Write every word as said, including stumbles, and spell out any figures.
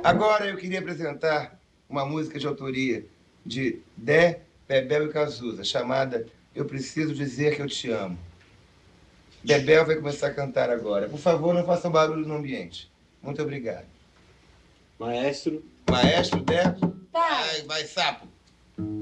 Agora eu queria apresentar uma música de autoria de Dé, Bebel e Cazuza, chamada Eu Preciso Dizer Que Eu Te Amo. Bebel vai começar a cantar agora. Por favor, não façam barulho no ambiente. Muito obrigado. Maestro. Maestro, Dé. Vai, vai, sapo.